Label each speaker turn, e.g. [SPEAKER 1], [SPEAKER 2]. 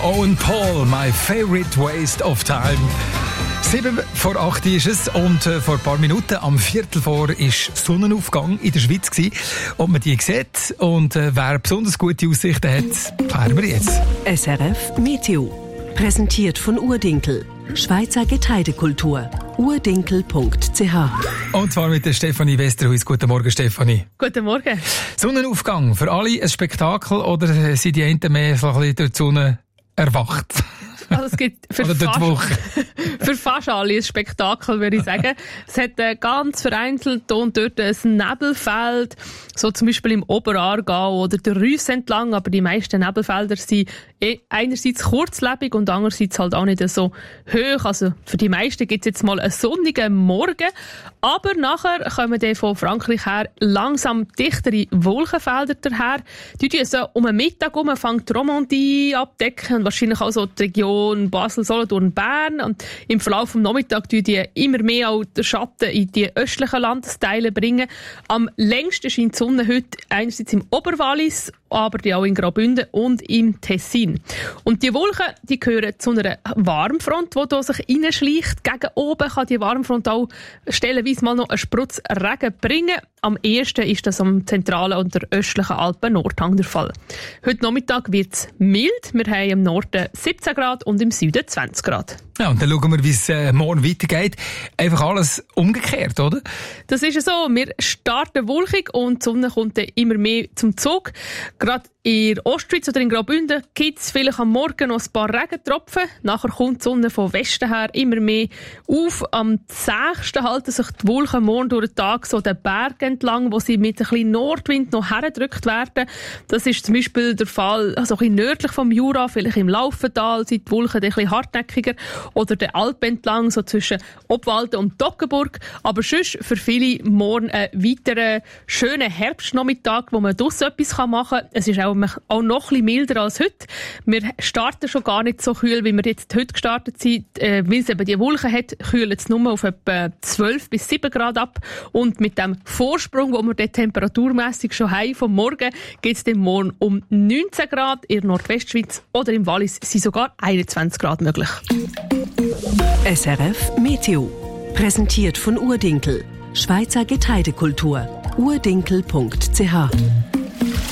[SPEAKER 1] Owen Paul, My Favorite Waste of Time. 7:08 ist es und vor ein paar Minuten, am 3:45, ist Sonnenaufgang in der Schweiz gewesen. Ob man die sieht und wer besonders gute Aussichten hat, klären wir jetzt.
[SPEAKER 2] SRF Meteo. Präsentiert von Urdinkel. Schweizer Getreidekultur. urdinkel.ch.
[SPEAKER 1] Und zwar mit der Stefanie Westerhuis. Guten Morgen, Stefanie.
[SPEAKER 3] Guten Morgen.
[SPEAKER 1] Sonnenaufgang, für alle ein Spektakel oder sind die einen mehr so ein bisschen durch die Sonne erwacht?
[SPEAKER 3] Also es gibt für fast alle ein Spektakel, würde ich sagen. Es hat ganz vereinzelt und dort ein Nebelfeld, so zum Beispiel im Oberaargau oder der Reuss entlang, aber die meisten Nebelfelder sind einerseits kurzlebig und andererseits halt auch nicht so hoch. Also für die meisten gibt es jetzt mal einen sonnigen Morgen, aber nachher kommen dann von Frankreich her langsam dichtere Wolkenfelder daher. Die tun so um den Mittag herum, fängt die Romandie abdecken und wahrscheinlich auch so die Region Basel, Solothurn, Bern. Und im Verlauf des Nachmittags tun die immer mehr auch den Schatten in die östlichen Landesteile bringen. Am längsten scheint die Sonne heute einerseits im Oberwallis, aber die auch in Graubünden und im Tessin. Und die Wolken, die gehören zu einer Warmfront, die sich reinschleicht. Gegen oben kann die Warmfront auch stellenweise mal noch einen Sprutz Regen bringen. Am ehesten ist das am zentralen und der östlichen Alpen-Nordhang der Fall. Heute Nachmittag wird es mild. Wir haben im Norden 17 Grad und im Süden 20 Grad.
[SPEAKER 1] Ja, und dann schauen wir, wie es morgen weitergeht. Einfach alles umgekehrt, oder?
[SPEAKER 3] Das ist so. Wir starten wolkig und die Sonne kommt dann immer mehr zum Zug. Gerade in der Ostschweiz oder in Graubünden gibt es vielleicht am Morgen noch ein paar Regentropfen. Nachher kommt die Sonne von Westen her immer mehr auf. Am 6. halten sich die Wolken morgen durch den Tag so den Berg entlang, wo sie mit ein bisschen Nordwind noch hergedrückt werden. Das ist zum Beispiel der Fall also ein bisschen nördlich vom Jura, vielleicht im Laufental sind die Wolken ein bisschen hartnäckiger. Oder den Alpen entlang, so zwischen Obwalden und Toggenburg. Aber sonst für viele morgen einen weiteren schönen Herbstnachmittag, wo man draussen etwas machen kann. Es ist auch noch ein bisschen milder als heute. Wir starten schon gar nicht so kühl, wie wir jetzt heute gestartet sind. Weil es eben die Wolken hat, kühlt es nur auf etwa 12 bis 7 Grad ab. Und mit dem Vorsprung, den wir dort temperaturmässig schon haben, vom Morgen, geht es dann morgen um 19 Grad. In der Nordwestschweiz oder im Wallis sind sogar 21 Grad möglich.
[SPEAKER 2] SRF Meteo. Präsentiert von Urdinkel. Schweizer Getreidekultur. urdinkel.ch.